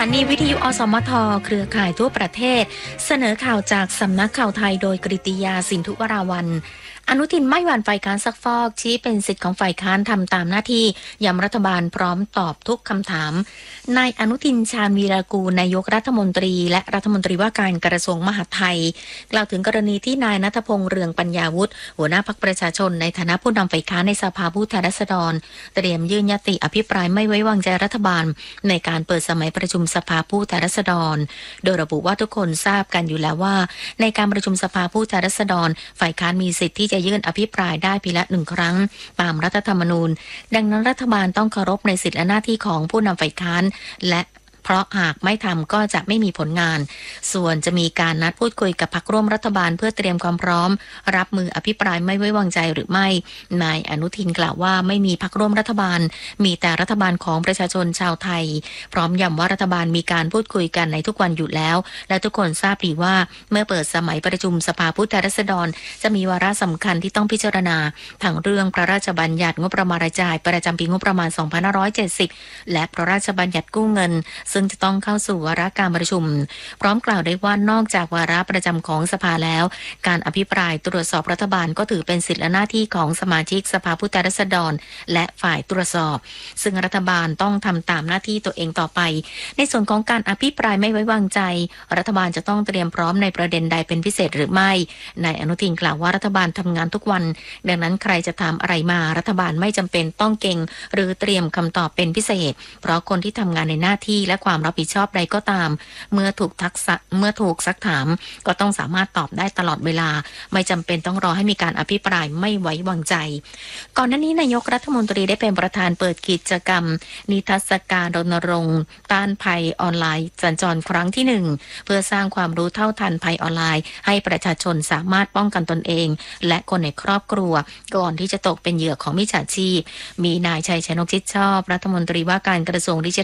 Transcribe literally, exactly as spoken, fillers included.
นีวิทยุอสมทเครือข่ายทั่วประเทศเสนอข่าวจากสำนักข่าวไทยโดยกฤติยาสินธุวราวัลย์อนุทินไม่หวั่นฝ่ายค้านซักฟอกชี้เป็นสิทธิ์ของฝ่ายค้านทำตามหน้าที่ย้ำรัฐบาลพร้อมตอบทุกคำถามนายอนุทินชาญวีรกูลนายกรัฐมนตรีและรัฐมนตรีว่าการกระทรวงมหาดไทยกล่าวถึงกรณีที่นายณัฐพงษ์เรืองปัญญาวุฒิหัวหน้าพรรคประชาชนในฐานะผู้นำฝ่ายค้านในสภาผู้แทนราษฎรเตรียมยื่นยติอภิปรายไม่ไว้วางใจรัฐบาลในการเปิดสมัยประชุมสภาผู้แทนราษฎรโดยระบุว่าทุกคนทราบกันอยู่แล้วว่าในการประชุมสภาผู้แทนราษฎรฝ่ายค้านมีสิทธิ์ที่จะยื่นอภิปรายได้ปีละหนึ่งครั้งตามรัฐธรรมนูญดังนั้นรัฐบาลต้องเคารพในสิทธิและหน้าที่ของผู้นำฝ่ายค้านและเพราะหากไม่ทำก็จะไม่มีผลงานส่วนจะมีการนัดพูดคุยกับพรรคร่วมรัฐบาลเพื่อเตรียมความพร้อมรับมืออภิปรายไม่ไว้วางใจหรือไม่นายอนุทินกล่าวว่าไม่มีพรรคร่วมรัฐบาลมีแต่รัฐบาลของประชาชนชาวไทยพร้อมย้ำว่ารัฐบาลมีการพูดคุยกันในทุกวันอยู่แล้วและทุกคนทราบดีว่าเมื่อเปิดสมัยประชุมสภาผู้แทนราษฎรจะมีวาระสำคัญที่ต้องพิจารณาทั้งเรื่องพระราชบัญญัติงบประมาณรายจ่ายประจำปีงบประมาณสองพันห้าร้อยเจ็ดสิบและพระราชบัญญัติกู้เงินซึ่งจะต้องเข้าสู่วาระการประชุมพร้อมกล่าวได้ว่านอกจากวาระประจำของสภาแล้วการอภิปรายตรวจสอบรัฐบาลก็ถือเป็นสิทธิและหน้าที่ของสมาชิกสภาผู้แทนราษฎรและฝ่ายตรวจสอบซึ่งรัฐบาลต้องทำตามหน้าที่ตัวเองต่อไปในส่วนของการอภิปรายไม่ไว้วางใจรัฐบาลจะต้องเตรียมพร้อมในประเด็นใดเป็นพิเศษหรือไม่นายอนุทินกล่าวว่ารัฐบาลทำงานทุกวันดังนั้นใครจะถามอะไรมารัฐบาลไม่จำเป็นต้องเก่งหรือเตรียมคำตอบเป็นพิเศษเพราะคนที่ทำงานในหน้าที่และความรับผิดชอบใดก็ตามเมื่อถูกทักษะเมื่อถูกซักถามก็ต้องสามารถตอบได้ตลอดเวลาไม่จำเป็นต้องรอให้มีการอภิปรายไม่ไว้วางใจก่อนหน้านี้นายกรัฐมนตรีได้เป็นประธานเปิดกิจกรรมนิทรรศการรณรงค์ต้านภัยออนไลน์สัญจรครั้งที่หนึ่งเพื่อสร้างความรู้เท่าทันภัยออนไลน์ให้ประชาชนสามารถป้องกันตนเองและคนในครอบครัวก่อนที่จะตกเป็นเหยื่อของมิจฉาชีพมีนายชัยชนกชิดชอบรัฐมนตรีว่าการกระทรวงดิจิ